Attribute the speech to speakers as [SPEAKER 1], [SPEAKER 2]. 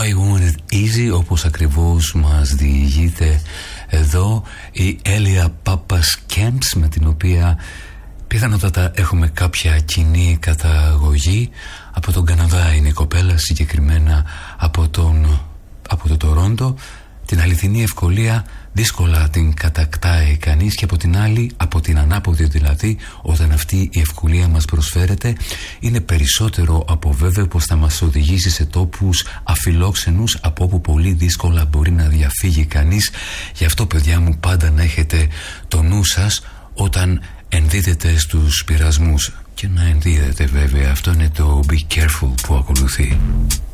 [SPEAKER 1] I Want It Easy, όπως ακριβώς μας διηγείται εδώ η Έλια Πάπας Κέμψ, με την οποία πιθανότατα έχουμε κάποια κοινή καταγωγή. Από τον Καναδά είναι η κοπέλα, συγκεκριμένα από το Τορόντο. Την αληθινή ευκολία δύσκολα την κατακτάει κανείς, και από την άλλη, από την ανάποδη δηλαδή, όταν αυτή η ευκολία μας προσφέρεται, είναι περισσότερο από βέβαιο πως θα μας οδηγήσει σε τόπους αφιλόξενους, από όπου πολύ δύσκολα μπορεί να διαφύγει κανείς. Γι' αυτό, παιδιά μου, πάντα να έχετε το νου σας όταν ενδίδετε στους πειρασμούς, και να ενδίδετε βέβαια. Αυτό είναι το Be Careful που ακολουθεί.